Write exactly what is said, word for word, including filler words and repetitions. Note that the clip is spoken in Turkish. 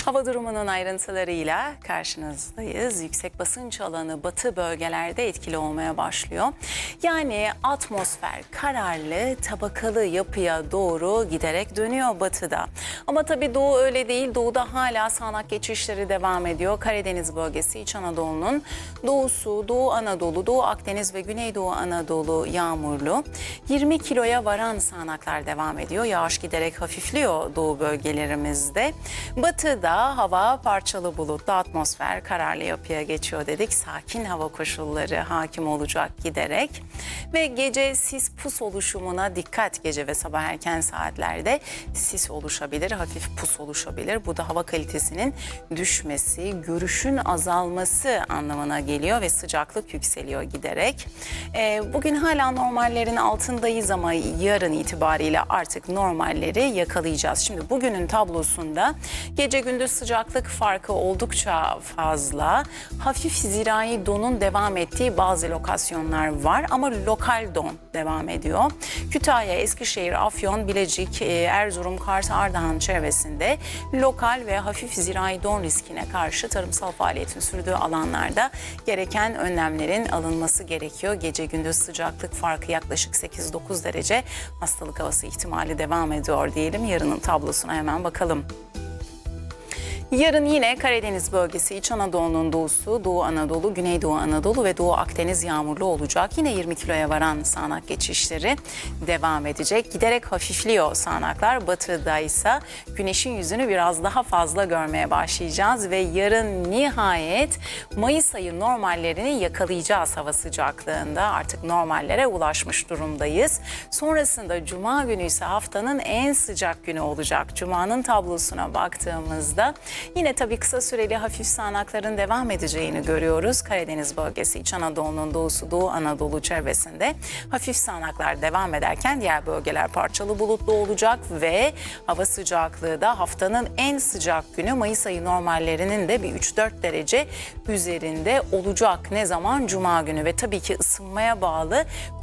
Hava durumunun ayrıntılarıyla karşınızdayız. Yüksek basınç alanı batı bölgelerde etkili olmaya başlıyor. Yani atmosfer kararlı, tabakalı yapıya doğru giderek dönüyor batıda. Ama tabii doğu öyle değil. Doğuda hala sağanak geçişleri devam ediyor. Karadeniz bölgesi, İç Anadolu'nun doğusu, Doğu Anadolu, Doğu Akdeniz ve Güneydoğu Anadolu yağmurlu. yirmi kiloya varan sağanaklar devam ediyor. Yağış giderek hafifliyor doğu bölgelerimizde. Batıda hava parçalı bulutlu, atmosfer kararlı yapıya geçiyor dedik. Sakin hava koşulları hakim olacak giderek. Ve gece sis pus oluşumuna dikkat. Gece ve sabah erken saatlerde sis oluşabilir, hafif pus oluşabilir. Bu da hava kalitesinin düşmesi, görüşün azalması anlamına geliyor ve sıcaklık yükseliyor giderek. Ee, bugün hala normallerin altındayız ama yarın itibariyle artık normalleri yakalayacağız. Şimdi bugünün tablosunda gece gündüz sıcaklık farkı oldukça fazla. Hafif zirai donun devam ettiği bazı lokasyonlar var ama lokal don devam ediyor. Kütahya, Eskişehir, Afyon, Bilecik, Erzurum, Kars, Ardahan çevresinde lokal ve hafif zirai don riskine karşı tarımsal faaliyetin sürdüğü alanlarda gereken önlemlerin alınması gerekiyor. Gece gündüz sıcaklık farkı yaklaşık sekiz dokuz derece, hastalık havası ihtimali devam ediyor diyelim. Yarının tablosuna hemen bakalım. Yarın yine Karadeniz bölgesi, İç Anadolu'nun doğusu, Doğu Anadolu, Güneydoğu Anadolu ve Doğu Akdeniz yağmurlu olacak. Yine yirmi kiloya varan sağanak geçişleri devam edecek. Giderek hafifliyor sağanaklar. Batıda ise güneşin yüzünü biraz daha fazla görmeye başlayacağız ve yarın nihayet Mayıs ayı normallerini yakalayacağız hava sıcaklığında. Artık normallere ulaşmış durumdayız. Sonrasında Cuma günü ise haftanın en sıcak günü olacak. Cuma'nın tablosuna baktığımızda yine tabii kısa süreli hafif sağanakların devam edeceğini görüyoruz. Karadeniz bölgesi, İç Anadolu'nun doğusu, Doğu Anadolu çevresinde hafif sağanaklar devam ederken diğer bölgeler parçalı bulutlu olacak ve hava sıcaklığı da haftanın en sıcak günü Mayıs ayı normallerinin de bir üç dört derece üzerinde olacak. Ne zaman? Cuma günü ve tabii ki ısınmaya bağlı